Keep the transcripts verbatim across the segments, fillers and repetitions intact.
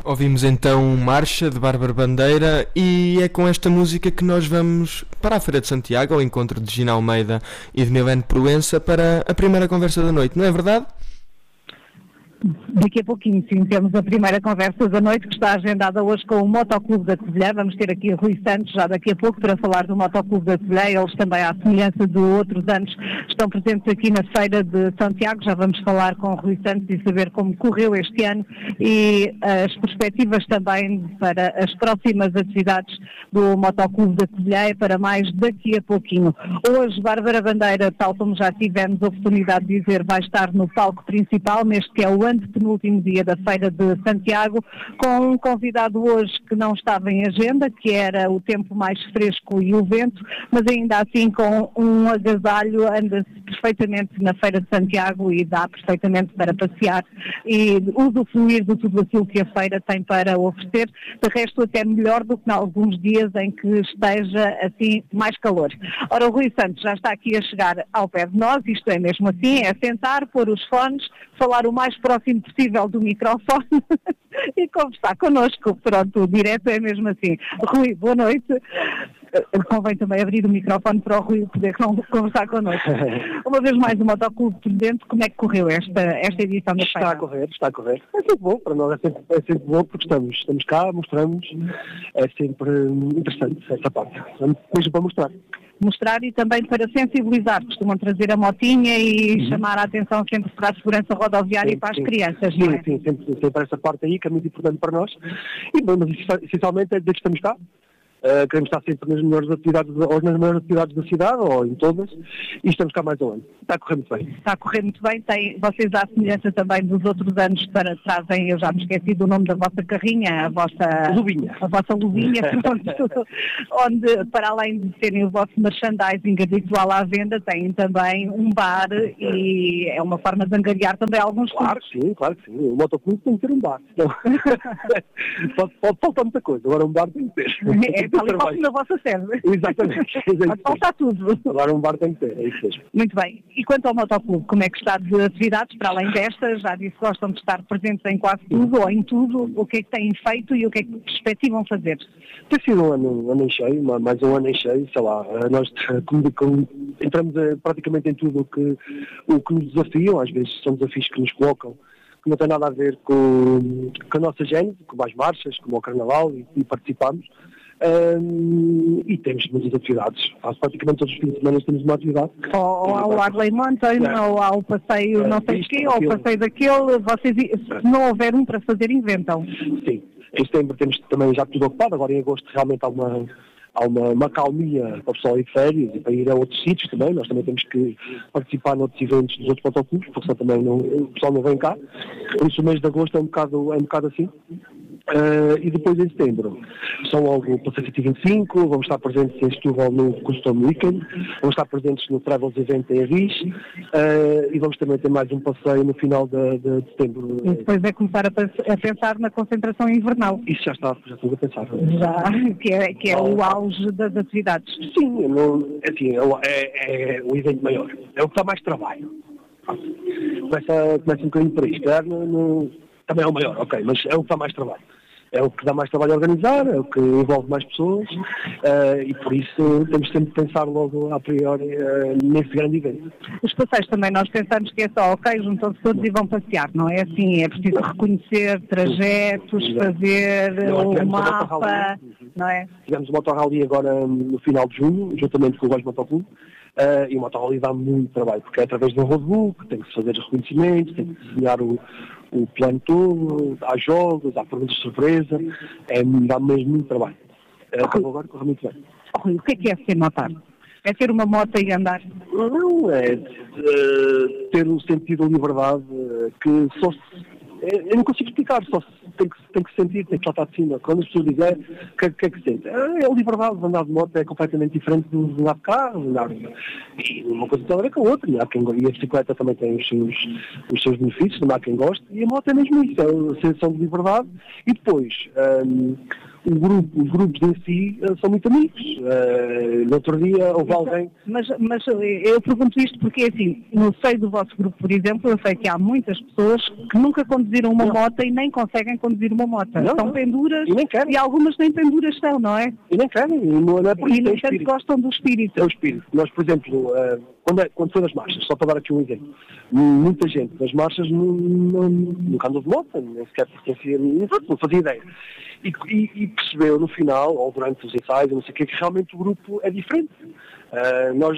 Ouvimos então Marcha, de Bárbara Bandeira, e é com esta música que nós vamos para a Feira de Santiago, ao encontro de Gina Almeida e de Milene Proença, para a primeira conversa da noite, não é verdade? Daqui a pouquinho, sim, temos a primeira conversa da noite, que está agendada hoje com o Motoclube da Covilhã. Vamos ter aqui o Rui Santos já daqui a pouco para falar do Motoclube da Covilhã. Eles também, à semelhança de outros anos, estão presentes aqui na Feira de Santiago. Já vamos falar com o Rui Santos e saber como correu este ano e as perspectivas também para as próximas atividades do Motoclube da Covilhã, para mais daqui a pouquinho. Hoje, Bárbara Bandeira, tal como já tivemos a oportunidade de dizer, vai estar no palco principal, neste que é o antepenúltimo dia da Feira de Santiago, com um convidado hoje que não estava em agenda, que era o tempo mais fresco e o vento, mas ainda assim com um agasalho anda-se perfeitamente na Feira de Santiago e dá perfeitamente para passear e usufruir de tudo aquilo que a feira tem para oferecer, de resto até melhor do que em alguns dias em que esteja assim mais calor. Ora, o Rui Santos já está aqui a chegar ao pé de nós, isto é mesmo assim, é sentar, pôr os fones, falar o mais próximo possível do microfone e conversar connosco. Pronto, o direto é mesmo assim. Rui, boa noite. Convém também abrir o microfone para o Rui poder conversar connosco. Uma vez mais o Motoclube presente, como é que correu esta, esta edição da feira? Está a correr, está a correr. É sempre bom, para nós é sempre, é sempre bom porque estamos, estamos cá, mostramos, é sempre interessante essa parte, mesmo para mostrar. Mostrar e também para sensibilizar, costumam trazer a motinha e uhum. chamar a atenção sempre para a segurança rodoviária sim, e para as sim. crianças, sim, não é? Sim, sempre, sempre essa parte aí que é muito importante para nós. E, bom, mas essencialmente é desde que estamos cá. Uh, queremos estar sempre nas melhores atividades, ou nas melhores atividades da cidade, ou em todas, e estamos cá mais um ano. Está a correr muito bem. Está a correr muito bem. Tem, vocês, à semelhança também dos outros anos, para, trazem, eu já me esqueci do nome da vossa carrinha, a vossa... Luvinha. A vossa luvinha, onde, para além de terem o vosso merchandising habitual à venda, têm também um bar, e é uma forma de angariar também alguns Claro que sim, claro que sim. O Motoclube tem que ter um bar. pode, pode faltar muita coisa, agora um bar tem que ter. É, tal e qual na vossa sede. Exatamente. Pode faltar tudo. Agora um bar tem que ter, é isso mesmo. Muito bem. E quanto ao Motoclube, como é que está de atividades, para além destas? Já disse que gostam de estar presentes em quase tudo, ou em tudo. O que é que têm feito e o que é que perspectivam fazer? Tem sido um ano, um ano em cheio, mais um ano em cheio, sei lá. Nós como, como, entramos praticamente em tudo o que, o que nos desafiam, às vezes são desafios que nos colocam, que não tem nada a ver com, com a nossa gente, como as marchas, como o Carnaval, e, e participamos. Um, e temos muitas atividades. Praticamente todos os fins de semana temos uma atividade. Ou, ou ao Harley Mountain, é. ou ao passeio não sei o quê, ou ao passeio daquele. Vocês, se não houver um para fazer, inventam. Sim. Em setembro temos também já tudo ocupado. Agora em agosto realmente há uma, há uma, uma calmia para o pessoal ir de férias e para ir a outros sítios também. Nós também temos que participar noutros eventos dos outros motoclubes, porque senão também não, o pessoal não vem cá. Por isso o mês de agosto é um bocado, é um bocado assim. Uh, e depois em setembro são logo o Pacific vinte e cinco, vamos estar presentes em Setúbal no Custom Weekend, vamos estar presentes no Travels Event em Avis, uh, e vamos também ter mais um passeio no final de, de, de setembro. E depois é começar a, a pensar na concentração invernal. Isso já está, já estou a pensar. Já, que é, que é oh, o auge das atividades. Sim, não, assim, é, é o evento maior, é o que dá mais trabalho. Começa, começa um bocadinho por aí, claro, não, não, também é o maior, ok, mas é o que dá mais trabalho. É o que dá mais trabalho a organizar, é o que envolve mais pessoas, uh, e por isso temos sempre de pensar logo a priori uh, nesse grande evento. Os passeios também nós pensamos que é só, ok, juntam-se todos e vão passear, não é assim? É preciso reconhecer trajetos, Exato. fazer não, o mapa, não é? Tivemos o Motorrally agora no final de junho, juntamente com o Góis Motoclube, uh, e o Motorrally dá muito trabalho, porque é através de um roadbook, tem que se fazer os reconhecimentos, tem que desenhar o o plano todo, há jogos, há perguntas de surpresa, é, dá mesmo muito trabalho. Acabou agora, corre muito bem. Oh, o que é que é ser motar? É ter uma moto e andar? Não, é uh, ter um sentido de liberdade uh, que só se, eu não consigo explicar, só se tem que, tem que sentir, tem que saltar de cima. Quando as pessoas dizem, o que, que é que sente? É a liberdade de andar de moto, é completamente diferente de andar de carro, andar de... E uma coisa tem a ver com a outra, e, há quem... e a bicicleta também tem os seus, os seus benefícios, não há quem goste, e a moto é mesmo isso, é a sensação de liberdade, e depois... Um, O grupo, os grupos em si uh, são muito amigos. Uh, no outro dia houve alguém... Mas, mas eu pergunto isto porque, assim, no seio do vosso grupo, por exemplo, eu sei que há muitas pessoas que nunca conduziram uma Não. moto e nem conseguem conduzir uma moto. Não, São não. penduras E nem querem. e algumas nem penduras são, não é? E nem querem, e não, não é por E isso, é o nem tanto espírito. gostam do espírito. É o espírito. Nós, por exemplo, eh, quando, é, quando foi das marchas, só para dar aqui um exemplo, muita gente das marchas não, não, nunca andou de moto, nem sequer pertencia, não fazia ideia. E, e, e percebeu no final, ou durante os ensaios, não sei o quê, que realmente o grupo é diferente. Eh, nós...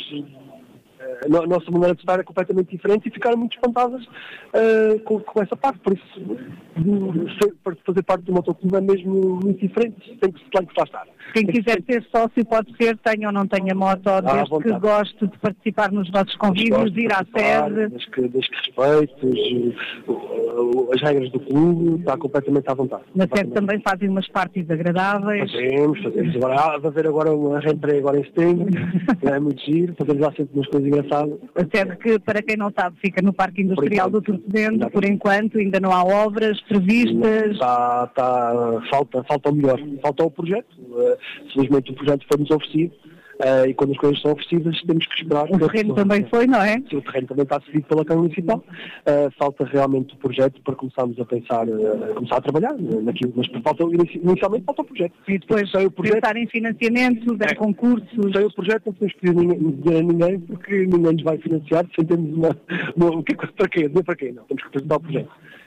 A nossa maneira de estar é completamente diferente e ficaram muito espantadas uh, com, com essa parte. Por isso, de, ser, para fazer parte do motoclube é mesmo muito diferente. Tem que se lá estar. Quem quiser ser sócio pode ser, tenha ou não tenha moto, desde que goste de participar nos vossos convívios, de ir à sede. Desde que, desde que respeite as, as regras do clube, está completamente à vontade. Na sede também fazem umas partes agradáveis. Fazemos, fazemos. Agora, há de haver agora uma reentrée agora em setembro, é muito giro, fazemos lá sempre umas coisas engraçadas. A sede que, para quem não sabe, fica no Parque Industrial do Torcedendo, por enquanto, ainda não há obras previstas. Está, está, falta, falta o melhor, falta o projeto. Felizmente o projeto foi-nos oferecido uh, e quando as coisas são oferecidas temos que esperar. O terreno também foi, não é? Sim, o terreno também está cedido pela Câmara Municipal. Uh, falta realmente o projeto para começarmos a pensar, uh, começar a trabalhar naquilo, mas falta, inicialmente falta o projeto. E depois sem o projeto, pensar em financiamentos, em é, concursos. Sem o projeto não podemos pedir dinheiro a ninguém porque ninguém nos vai financiar sem termos uma... uma o que, para quê? Não para quê? Não, temos que apresentar o projeto.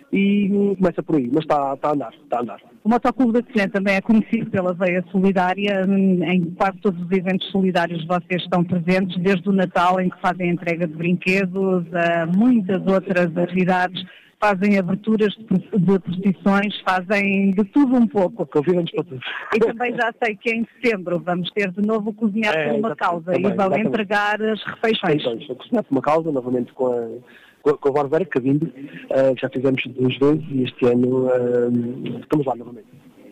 E começa por aí, mas está, está a andar, está a andar. O Motoclube da Covilhã também é conhecido pela veia solidária. Em quase todos os eventos solidários vocês estão presentes, desde o Natal, em que fazem entrega de brinquedos, a muitas outras atividades, fazem aberturas de procissões, fazem de tudo um pouco. Convidam-nos para tudo. E também já sei que em setembro vamos ter de novo o Cozinhar é, por uma Causa também, e vão exatamente. entregar as refeições. Refeições. O Cozinhar por uma Causa, novamente com a... com a Barbera Cabindo, uh, que já fizemos duas vezes e este ano uh, estamos lá novamente.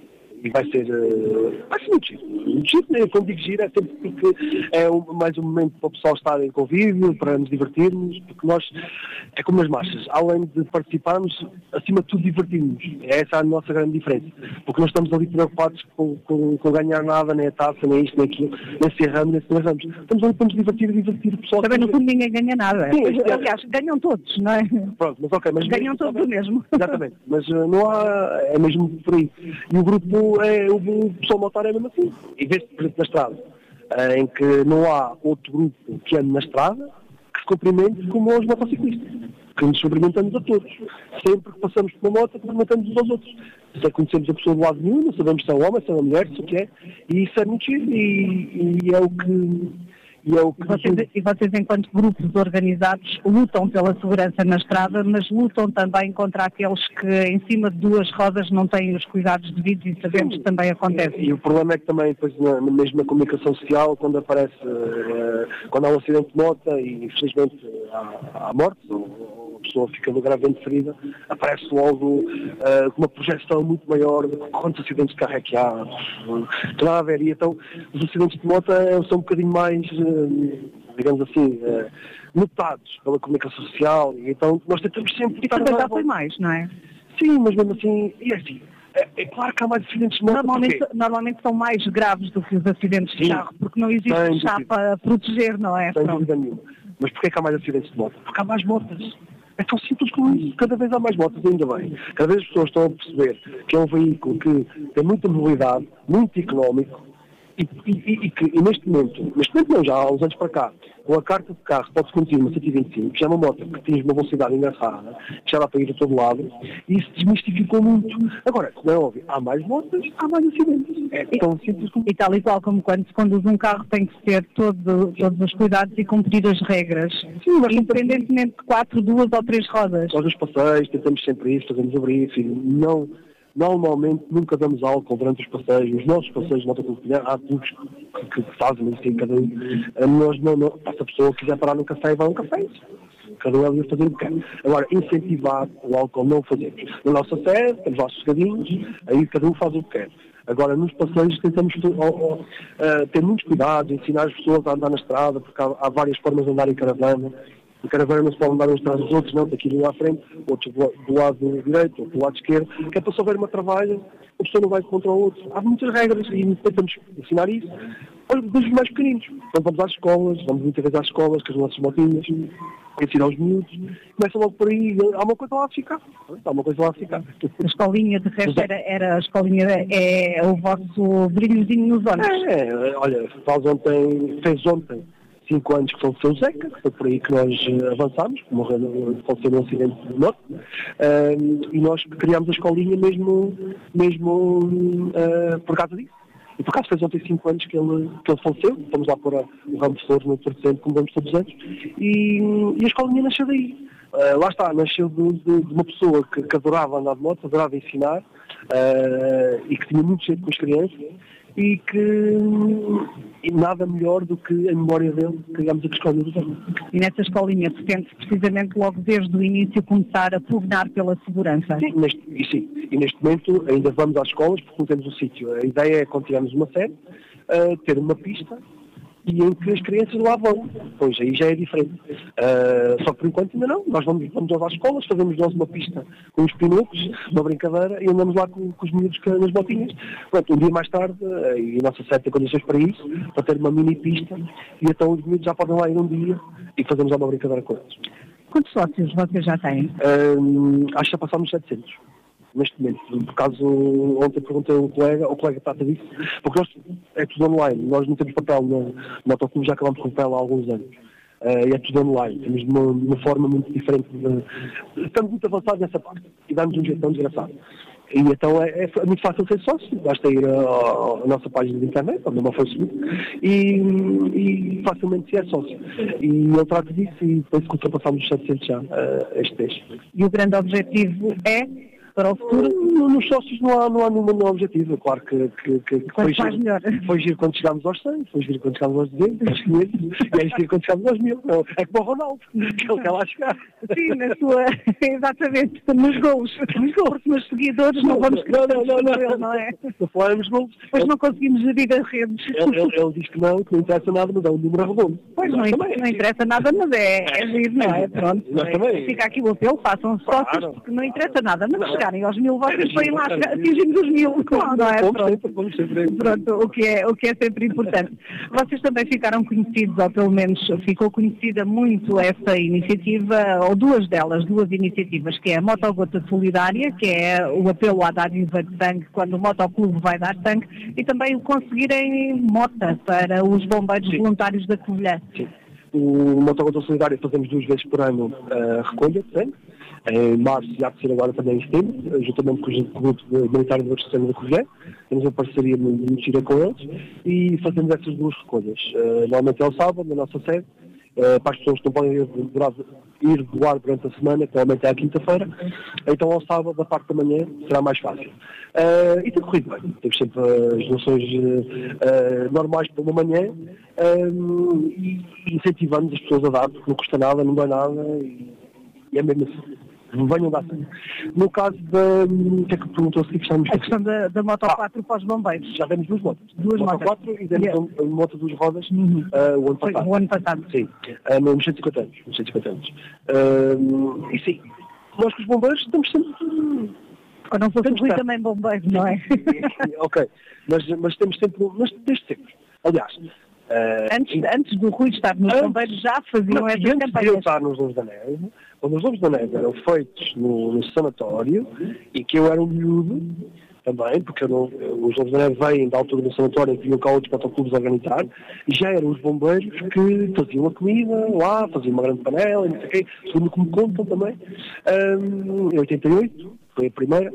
E vai ser, uh, vai ser muito giro. Muito giro, né? Quando digo giro é sempre porque é um, mais um momento para o pessoal estar em convívio, para nos divertirmos, porque nós, é como nas marchas, além de participarmos, acima de tudo divertirmos. Essa é a nossa grande diferença. Porque nós estamos ali preocupados com, com, com ganhar nada, nem a taça, nem isto, nem aquilo, nem se erramos, nem se erramos. Estamos ali para nos divertir e divertir o pessoal. Também no fundo ninguém ganha nada. Sim, aliás, ganham todos, não é? Pronto, mas ok, mas ganham todos o mesmo. Exatamente, mas uh, não há, é mesmo por aí. E o grupo é, o, o pessoal motor é mesmo assim. Em vez de, por exemplo, na estrada, uh, em que não há outro grupo que ande na estrada que se cumprimente como os motociclistas, que nos cumprimentamos a todos. Sempre que passamos por uma moto, cumprimentamos uns aos outros. Se conhecemos a pessoa do lado nenhum, não sabemos se é um homem, se é uma mulher, se o que é, e isso é muito giro, e, e é o que... E, é o que vocês, e vocês, enquanto grupos organizados, lutam pela segurança na estrada, mas lutam também contra aqueles que em cima de duas rodas não têm os cuidados devidos e sabemos que também acontece. E, e o problema é que também, depois, na, mesmo na comunicação social, quando aparece, uh, quando há um acidente de moto e infelizmente há, há morte, ou a pessoa fica gravemente ferida, aparece logo uh, com uma projeção muito maior de quantos acidentes de carro é que há. Não há a ver. E então, os acidentes de moto são um bocadinho mais... Uh, digamos assim, uh, notados pela comunicação social, e então nós tentamos sempre... E também já foi mais, não é? Sim, mas mesmo assim, e é assim, é, é claro que há mais acidentes de moto. Normalmente, normalmente são mais graves do que os acidentes de carro, porque não existe chapa a proteger, não é? Sem dúvida nenhuma. Mas porquê que há mais acidentes de moto? Porque há mais motas. É tão simples como isso. Cada vez há mais motos, ainda bem. Cada vez as pessoas estão a perceber que é um veículo que tem muita mobilidade, muito económico, E, e, e, que, e neste momento, neste momento não, já há uns anos para cá, com a carta de carro pode-se conduzir uma cento e vinte e cinco, que já é uma moto que atinge uma velocidade engraçada, que já dá para ir a todo lado, e isso desmistificou muito. Agora, como é óbvio, há mais motas, há mais acidentes. É tão simples como... E tal e qual como quando se conduz um carro tem que ter todo, todos os cuidados e cumprir as regras. Sim, mas independentemente de quatro, duas ou três rodas. Nós os passeios, tentamos sempre isso, fazemos o briefing, não... Normalmente nunca damos álcool durante os passeios. Os nossos passeios de motocicleta, há clubes que, que fazem, mas assim, cada um. Nós não, não. Se a pessoa quiser parar no café, vai a um café. Cada um é livre fazer o que quer. Agora, incentivar o álcool não fazemos. Na nossa sede, temos lá sossegadinhos, aí cada um faz o que quer. Agora, nos passeios tentamos oh, oh, uh, ter muitos cuidados, ensinar as pessoas a andar na estrada, porque há, há várias formas de andar em caravana. Em caravana não se pode andar uns atrás dos outros, não, daqui um à frente, outros do, do lado direito, outro do lado esquerdo, que é para se houver uma travagem, a pessoa não vai contra o outro. Há muitas regras e tentamos ensinar isso. Desde os mais pequeninos. Então vamos às escolas, vamos muitas vezes às escolas com as nossas motinhas, ensinar aos miúdos, começa logo por aí, há uma coisa lá a ficar. Há uma coisa lá a ficar. A escolinha, de resto, era, era a escolinha, é o vosso brilhozinho nos olhos. É, é, olha, faz ontem, fez ontem cinco anos que faleceu o Zeca, que foi por aí que nós avançámos, que morreu, faleceu num acidente de moto, um, e nós criámos a escolinha mesmo, mesmo uh, por causa disso. E por acaso fez ontem cinco anos que ele, que ele faleceu, estamos lá por o ramo de flores no Porto Centro, como vamos todos os anos, e, e a escolinha nasceu daí. Uh, lá está, nasceu de, de, de uma pessoa que, que adorava andar de moto, adorava ensinar, uh, e que tinha muito jeito com as crianças, e que e nada melhor do que a memória dele criámos a escolinha dos anos. E nessa escolinha pretende precisamente logo desde o início começar a pugnar pela segurança? Sim, neste, e, sim, e neste momento ainda vamos às escolas porque não temos o sítio. A ideia é, quando tivermos uma série, uh, ter uma pista e em que as crianças lá vão. Pois aí já é diferente. Uh, só que por enquanto ainda não. Nós vamos, vamos às escolas, fazemos nós uma pista com os pinucos, uma brincadeira, e andamos lá com, com os miúdos nas botinhas. Pronto, um dia mais tarde, uh, e a nossa sede tem condições para isso, para ter uma mini pista, e então os miúdos já podem lá ir um dia e fazemos lá uma brincadeira com eles. Quantos sócios vocês já têm? Uh, acho que já passámos setecentos. Neste momento. Por acaso, ontem perguntei ao colega, o colega trata disso, porque nós é tudo online, nós não temos papel no, no Motoclube, já acabamos com papel há alguns anos. Uh, e é tudo online, temos de uma, de uma forma muito diferente. De, estamos muito avançados nessa parte e damos um jeito tão desgraçado. E então é, é, é muito fácil ser sócio, basta ir à nossa página de internet, ou mesmo ao Facebook, e, e facilmente se é sócio. E ele trata disso e depois que ultrapassamos os setecentos já, uh, este mês. E o grande objetivo é, para o futuro? Nos sócios não há, não há nenhum objetivo. Claro que, que, que, que foi, giro, melhor. foi giro quando chegámos aos cem, foi giro quando chegámos aos duzentos, aos quinhentos, e é giro quando chegámos aos mil. Não, é como o Ronaldo, que ele quer lá chegar. Sim, na sua, exatamente, nos gols. Nos gols, nos seguidores, não, não vamos não, não, não, não, ele, não é? Não falarmos gols. Pois não conseguimos gerir as redes. Ele, ele, ele diz que não, que não interessa nada, mas é um número redondo. Pois não, não, não interessa nada, mas é, é giro, não é? Pronto. Nós também. Fica aqui o apelo, façam sócios, claro, porque não interessa nada, mas não. chegarem aos mil votos, depois lá atingimos os mil, claro, não é? Pronto. Pronto, o que é, o que é sempre importante. Vocês também ficaram conhecidos, ou pelo menos ficou conhecida muito essa iniciativa, ou duas delas, duas iniciativas, que é a Motogota Solidária, que é o apelo à dádiva de sangue quando o motoclube vai dar sangue, e também o conseguirem mota para os bombeiros Sim. voluntários da Covilhã. Sim. O Motogota Solidária fazemos duas vezes por ano a recolha de sangue. Em março e há de ser agora também em setembro, juntamente com o grupo militar de abastecimento da Covilhã. Temos uma parceria muito gira com eles e fazemos essas duas recolhas. Uh, normalmente é ao sábado, na nossa sede, uh, para as pessoas que não podem ir, ir doar durante a semana, que normalmente é à quinta-feira. Então ao sábado, da parte da manhã, será mais fácil. Uh, e tem corrido bem. Temos sempre as doações uh, normais para uma manhã uh, e incentivamos as pessoas a dar, porque não custa nada, não dá nada e, e é mesmo assim. Venham dar sangue. No caso da... O que é que perguntou se estamos... A questão da, da Moto ah, quatro para os bombeiros. Já demos duas motos. Duas moto motos. quatro e demos yeah. uma, uma moto duas rodas uhum. uh, o ano Foi, passado. O ano passado. Sim. Uh, nos cento e cinquenta anos. Nos cento e cinquenta anos. Uh, e sim, nós com os bombeiros estamos sempre... Ou não fosse o Rui também bombeiro, não é? Ok. Mas, mas temos sempre... Mas desde sempre. Aliás... Uh, antes, e, antes do Rui estar nos antes, bombeiros já faziam essas campanhas. Antes de eu estar nos Lobos da Neve, quando os Lobos da Neve eram feitos no, no sanatório, e que eu era um miúdo também, porque eu não, os Lobos da Neve vêm da altura do sanatório, que vinham cá outros motoclubes a organizar, e já eram os bombeiros que faziam a comida lá, faziam uma grande panela, não sei o quê, segundo como contam também. Um, em oitenta e oito, foi a primeira,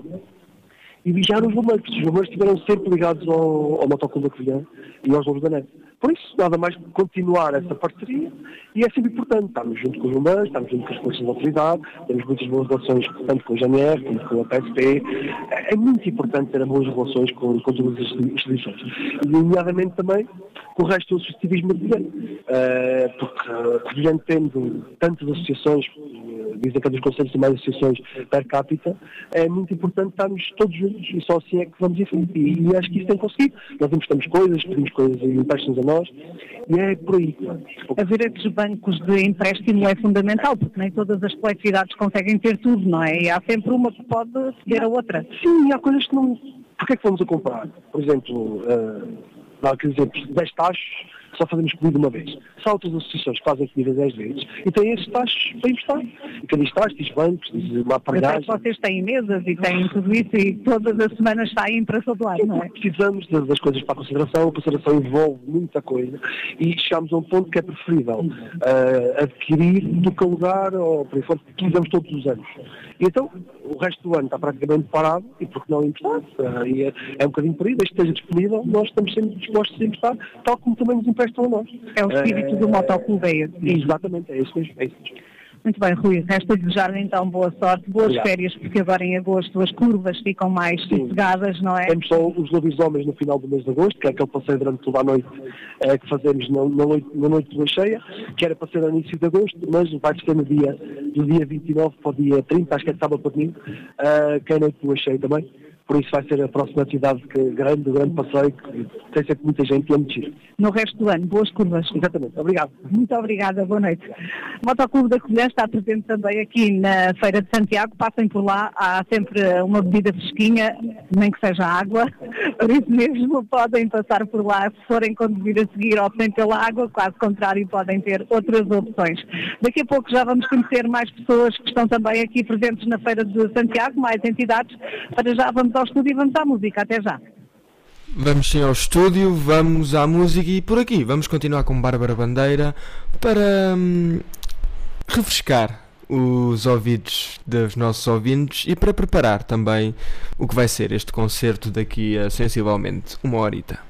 e vigiaram os bombeiros. Os bombeiros estiveram sempre ligados ao, ao Motoclube da Covilhã e aos Lobos da Neve. Por isso, nada mais que continuar essa parceria, e é sempre importante. Estamos junto com os bombeiros, estamos junto com as forças de autoridade, temos muitas boas relações, tanto com o G N R, como com a P S P. É muito importante ter boas relações com, com todas as instituições. E, nomeadamente, também com o resto do associativismo de Covilhã. Uh, porque uh, Covilhã tendo tantas associações, uh, dizem que é dos conselhos de mais associações per capita, é muito importante estarmos todos juntos, e só assim é que vamos em frente. E, e acho que isso tem conseguido. Nós emprestamos coisas, pedimos coisas e emprestam a nós, e é por aí. Haver esses bancos de empréstimo é fundamental, porque nem todas as coletividades conseguem ter tudo, não é? E há sempre uma que pode ceder a outra. Sim, há coisas que não... Porquê é que vamos a comprar? Por exemplo, uh, Dá, quer dizer, dez tachos, só fazemos comida uma vez. Só outras associações que fazem comida dez vezes e têm esses tachos para emprestar. E cada tacho diz bancos, diz uma aparelhagem. Eu sei que vocês têm mesas e têm tudo isso e todas as semanas saem para todo lado, não é? Precisamos das coisas para a consideração, a consideração envolve muita coisa e chegamos a um ponto que é preferível uh, adquirir do que alugar ou por aí fora, que utilizamos todos os anos. E então, o resto do ano está praticamente parado e porque não emprestar? Uh, e é, é um bocadinho por aí, desde que esteja disponível, nós estamos sempre dispostos a emprestar, tal como também nos emprestam a nós. É o espírito uh, do motoclube, é esse. Exatamente, é isso mesmo. É isso mesmo. Muito bem, Rui, resta desejar então boa sorte, boas Obrigado. Férias, porque agora em agosto as curvas ficam mais sossegadas, não é? Temos só os lobisomens no final do mês de agosto, que é aquele passeio durante toda a noite é, que fazemos na, na, noite, na noite de lua cheia, que era para ser no início de agosto, mas vai ser no dia, do dia vinte e nove para o dia trinta, acho que é de sábado para domingo, uh, que é a noite de lua cheia também. Por isso vai ser a próxima atividade que, grande, grande passeio, que tem sempre muita gente e é muito giro. No resto do ano, boas curvas. Exatamente, obrigado. Muito obrigada, boa noite. O Motoclube da Covilhã está presente também aqui na Feira de Santiago, passem por lá, há sempre uma bebida fresquinha, nem que seja água, por isso mesmo podem passar por lá, se forem conduzir a seguir, optem pela água, caso contrário podem ter outras opções. Daqui a pouco já vamos conhecer mais pessoas que estão também aqui presentes na Feira de Santiago, mais entidades, para já vamos ao estúdio e vamos à música. Até já. Vamos sim ao estúdio, vamos à música e por aqui vamos continuar com Bárbara Bandeira para hum, refrescar os ouvidos dos nossos ouvintes e para preparar também o que vai ser este concerto daqui a sensivelmente uma horita.